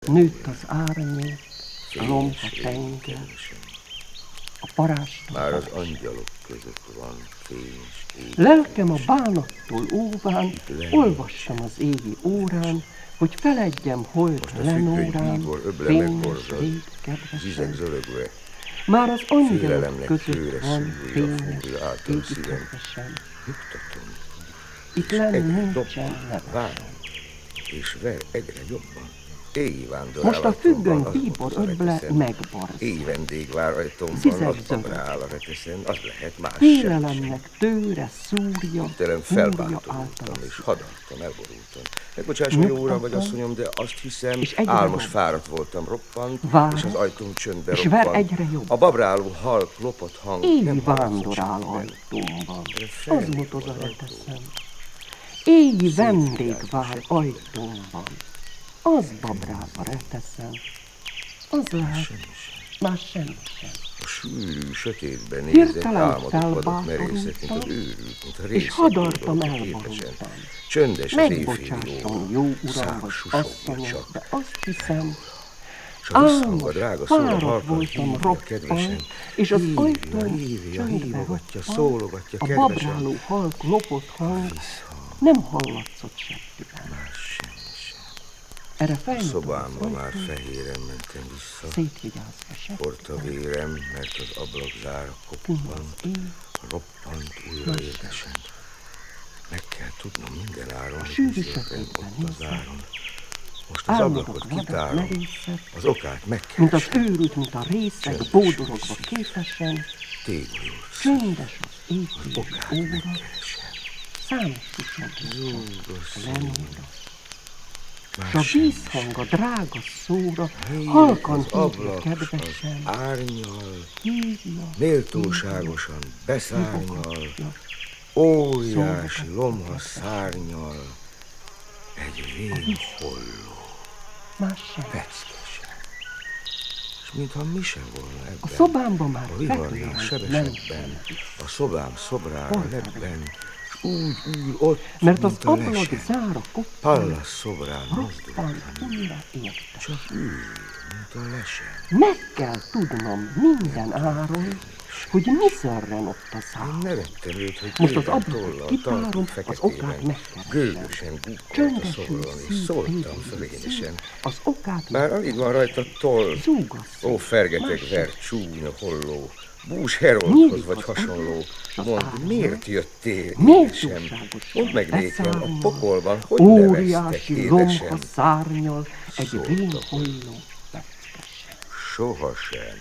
Nőtt az árnyék, a lomha tenger, a parázslat. Már az angyalok között van fény és ég. Lelkem a bánattól óván, olvassam az égi órán, hogy feledjem holt lenórán, fényes rég kedvesen. Zizeg-zörögve, Már az angyalok félelemnek között főre van szúrja, fényes fúrja által égi szívem. kedvesen. Nyugtatom, Itt és lenni egyre nincsen dobban, nevesen. várom, és ver egyre jobban. Éjjel vándorál Most a ajtómban, függöny az bíbor mutat a öble reteszen. megbarz. Éj vendég vár ajtómban, az Zizeg-zögök. babrál a reteszen, az lehet más sem. Félelemnek tőre szúrja, Hirtelen húrja felbátorodtam, által és hadartam, elborultam. Megbocsásson, jó uram vagy asszonyom, de azt hiszem, és egyre álmos jobb. fáradt voltam, roppant, Vár, és az ajtóm csöndbe és ver roppant. egyre jobb. A babráló halk, lopott hang Éj nem hallatszott vándorál semmiben. ajtómban, De az felnyitva mutoz a az ajtó. reteszem. Éj vendég vár ajtómban, az babrál a reteszem. Az lehet, már semmi sem. A sűrű, sötétben nézett, Hirtelen álmodok vadok merészek, mint az felbátorultam, őrült, mint a és részek hadartam, gondolkodó képesen. elborultam. Csöndes az éjféli Megbocsásson, óra, jó uram szák vagy susogja asszonyom, csak. de azt hiszem, S a visszhang a álmos, drága szóra fáradt halkan voltam hívja kedvesen. roppant, és az Hívja, ajtón hívja, csöndbe hívogatja, roppant, szólogatja a kedvesen. babráló halk lopott hang Visszhang, nem hallatszott seppiben. más semmi sem. Erre A felnyitom szobámba az már ajtót, fehéren mentem vissza. szétvigyázva Forrt a seppiben, vérem, mert az ablakzára tűn az koppant, ég, roppant újra érdesen. Meg kell tudnom minden áron, hogy sűrű mi történt sötétben ott az nézek. áron. Most az álmodok ablakot vadak kitárom, merészek, az okát mint az megkeresem. őrült, mint a részeg, Csöndes bódorogva víz. képesen, Tégújulsz, csöndes az az éjféli okát óra, megkeresem. számos susogja Zúgos, lenóra, s a már semmi vízhang, a drága szóra, sem. halkan Az hívja ablak, kedvesen, az árnyal, hívja, méltóságosan beszárnyal, hívogatja, óriási lomha szárnyal, egy vén holló, más sem. feckesen. És mintha mi sem volna A ebben, szobámban már a viharnál feküdően sebesebben, a szobám szobrára Hol lebben, s úgy ül ott, mert az mint a ablak lesen. zára koppant, Pallas szobrán roppant mozdulatlanul, újra érte. csak ül, mint a lesen. Meg kell tudnom minden áron, hogy mi zörren ott a Én szám. nevettem őt, hogy Most az éppen ablakot tollal, kitárom, talpig az feketében, okát megkeresem. gőgösen gukkolt a Csöndesül szobron, és szív szóltam végig fölényesen. az okát Bár alig van rajta toll, zúgasz. ó, fergeteg Más vert csúnya holló, bús Heroldhoz Nyílik vagy az hasonló, ablak, s az mondd, árnyal miért jöttél édesem? méltóságosan Mondd meg nékem, a beszárnyal, pokolban hogy neveztek óriási lomha édesem? szárnyal, egy Szólta vén holló. holló feckesen. Sohasem.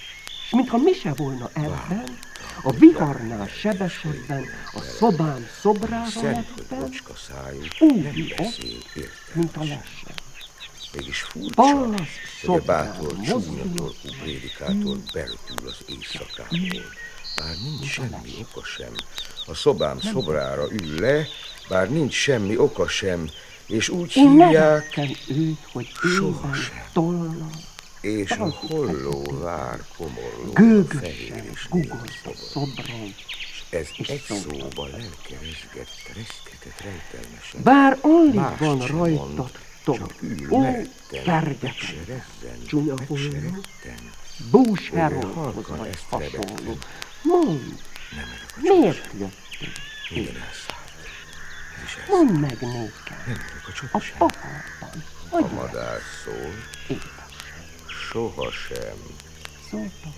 S mintha mi se volna ebben, a viharnál sebesebben, a szobám szobrára Szent, hogy lebben, bocska szájú, úgy nem ott, beszél mint a értelmesen. lesen. Mégis furcsa, Pallas hogy a szobrán bátor, csúnya mozdul, torkú prédikátor beröpül az éjszakából. Bár nincs semmi oka sem, a szobám szobrára ül le, bár nincs semmi oka sem, és úgy Én hívják, nevettem őt, hogy éven sohasem. tollal, és a holló vár komorló, fehér gőgösen és gugolt a néma szobron. Ez és egy szólta. szóba lelke rezgett, reszketett rejtelmesen. Bár alig Mást van sem rajtad mond, toll, csak ül ó, meretten, meg se kergetlen, rezzen, csúnya meg se holló, retten. bús Ő Heroldhoz halkan vagy ezt hasonló. rebegte. Mondd, Nem erre a miért jöttél? minden elszállt. Ez is ez. Mondd meg nékem, Nem vagyok a a csoda sem. paharban, A hogy madár szól, édes, sohasem. szóltam.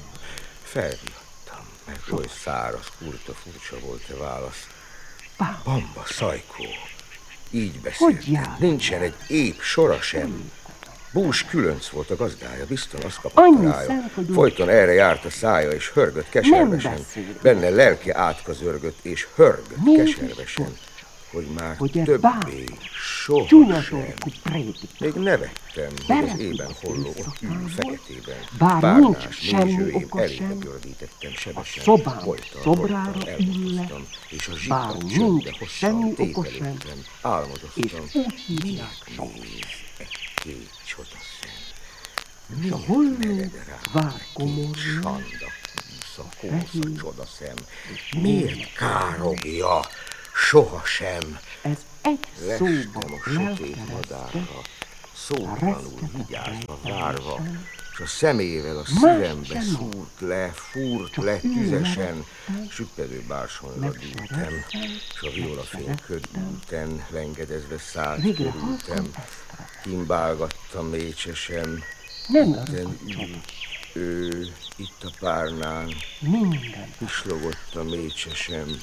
Felriadtam, mert oly száraz, kurta, furcsa volt a válasz. Bám, Bamba, szajkó, így hogy beszéltem, jár? nincsen egy épp sora sem. Bús különc volt a gazdája, bizton azt kapott Annyi rája. szent, hogy Folyton erre járt a szája, és hörgött keservesen. beszél. Benne lelke átkazörgött, és hörgött Mégis keservesen, hogy már hogy többé bátor, csúnya sohasem. torkú prédik. Még nevettem, hogy az Berepült ében holló ott ül éjszakából, feketében. bár Párnás nincs semmi mézsőjém oka elébe sem, gördítettem sebesen. a szobám Folyton szobrára rottan ül le, elmozdoztam, és a bár zsikat nincs csöndbe hosszan semmi oka sem, tépelődtem, álmodoztam. és úgy hívják sok. Nézd, egy két csodaszem. És a Miért holló mered rá vár két komorul, sanda kúsza, kósza, fehér, csodaszem? Miért károgja? Sohasem. Ez egy szóba Lestem a sötét lelkeresztve, madárra, szótlanul vigyázva, várva, s a szemével a szívembe fúrt le tüzesen, süppedő bársonyra dűltem, s a violafény ködülten, lengedezve szállt körültem, kimbálgattam mécsesen, itten ő itt a párnán, pislogott a mécsesen.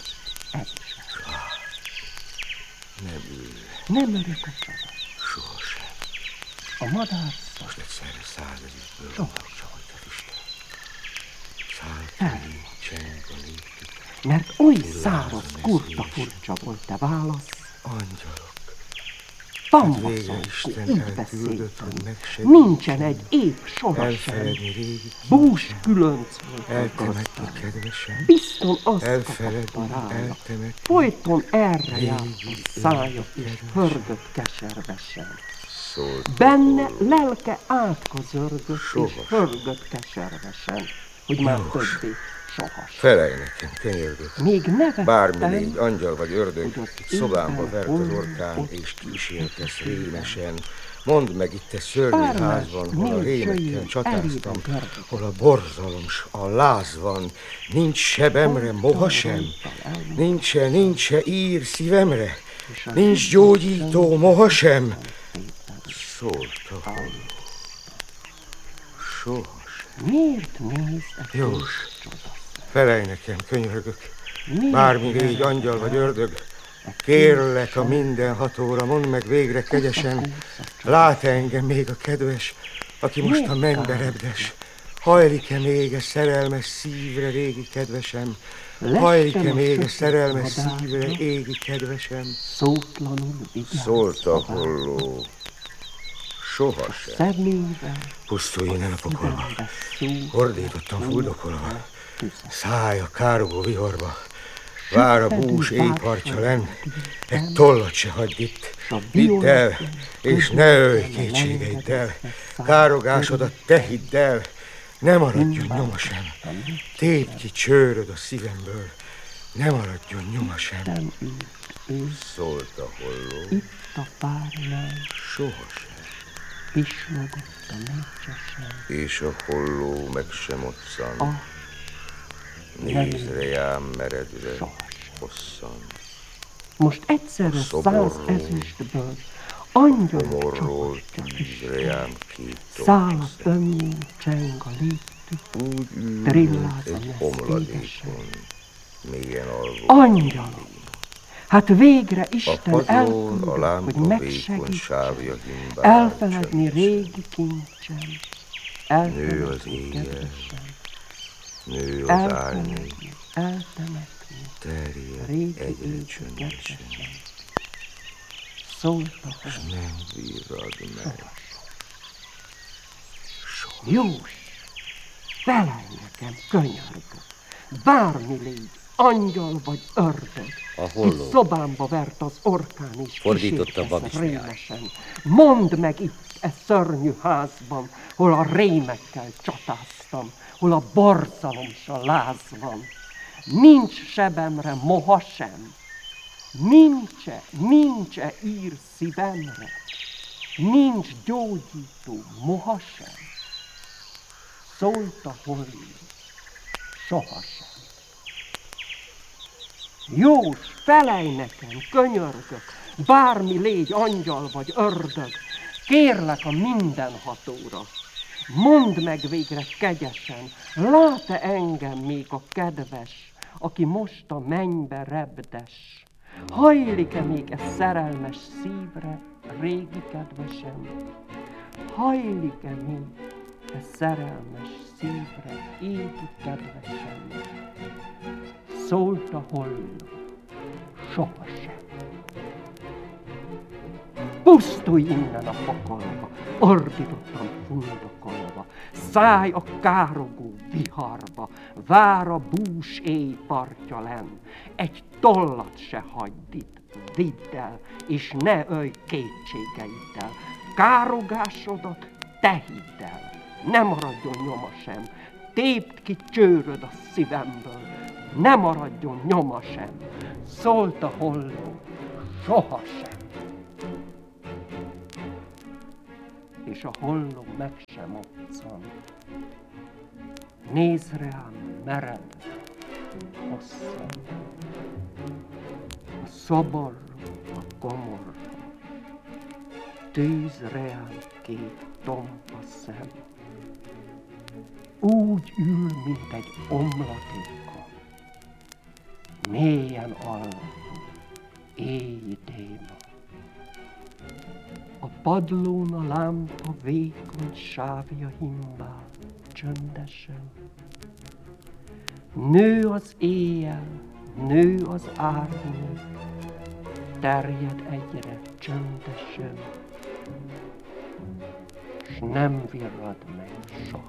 Nem örök a csoda. Sohasem. A madár most egyszerre 100 000-ből csavajtad Isten. Szállt cseng a légtük. Mert oly száraz, kurta furcsa volt te válasz. Angyalok. Pambaszol, így beszéltem. Nincsen egy épp sohasem. Bús különc volt a gazdán. Bizton azt kapta rája. Folyton erre járt a szája, és hörgött keservesen. Benne lelke átkozörgött, és hörgött keservesen, hogy már többé sohasem. Felelj nekem, könyörgök. Még nevettem, bármi légy, angyal vagy ördög, szobámba vert az orkán, és kísértesz rémesen. Mondd meg itt a szörnyű házban, hol a rémekkel csatáztam, hol a borzalom s a láz van. Nincs sebemre moha sem, nincs ír szívemre, nincs gyógyító moha sem. Szólt a halló. Sohasem. Miért nézd a Jós, felelj nekem, könyörgök. Bármi légy, angyal vagy ördög, kérlek a mindenhatóra, mondd meg végre kegyesen, lát-e engem még a kedves, aki most a mennybe repdes? Hajlik-e még a szerelmes szívre, régi kedvesem? Hajlik-e még a szerelmes szívre, égi kedvesem? Szótlanul vigyázz. Szólt a holló. Sohasem. Pusztulj innen a pokolba. Hordítottam fuldokolva. Szállj a károgó vihorba. Vár a bús éjpartja lenn. Egy tollat se hagyd itt. Vidd el, és ne ölj kétségeiddel. Károgásodat te hidd el. Ne maradjon nyoma sem. Tépd ki csőröd a szívemből. Ne maradjon nyoma sem. Szólt a holló. Itt a párnál Sohasem. pislogott a mécsesen. És a holló meg sem otszan. Nézd rejám meredre, hosszan. Most egyszerre 100 ezüstből angyal Homorról csapatja tűzre jám két száll önnyű cseng a légtük, úgy ül, trilláz mint a egy lesz omladékon, mélyen alvó. Angyalom! Hát végre A Isten padlón a elküldött, hogy lámpa vékony megsegítsen, sávja himbál. elfeledni régi kincsem, Nő az elfeledni éjjel, kedvesem, nő az árnyék, elfeledni, eltemetni, terjed régi egyre égi csöndesen, kedvesem. Szólt a s nem bírrad meg. Jós, felelj nekem, könyörgök, bármi légy, angyal vagy ördög. A holló. Itt szobámba vert az orkán is, Fordította Babis rémesen. Mondd meg itt e szörnyű házban, hol a rémekkel csatáztam, hol a borzalom s a láz van. Nincs sebemre moha sem, nincs-e ír szívemre, nincs gyógyító moha sem. Szólt a holló, sohasem. Jós, felelj nekem, könyörgök, bármi légy, angyal vagy ördög, kérlek a mindenhatóra. Mondd meg végre kegyesen, lát-e engem még a kedves, aki most a mennybe repdes? Hajlik-e még e szerelmes szívre, régi kedvesem? Hajlik-e még e szerelmes szívre, égi kedvesem? Szólt a holló, sohasem. Pusztulj innen a pokolba, ordítottam fuldokolva, szállj a károgó viharba, vár a bús éjpartja lenn, egy tollat se hagyd itt, vidd el, és ne ölj kétségeiddel, károgásodat te hidd el, ne maradjon nyoma sem, tépd ki csőröd a szívemből, ne maradjon nyoma sem. Szólt a holló, sohasem. és a holló meg sem moccan. Nézd rám mered, hosszan, a szoborra, a komorra, tűz reám két tompa szem. Úgy ül, mint egy omlatékon, mélyen alvó, éjidéma. A padlón a lámpa vékony sávja himbál csöndesen. Nő az éjjel, nő az árnyék, terjed egyre csöndesen, s nem virrad meg soha.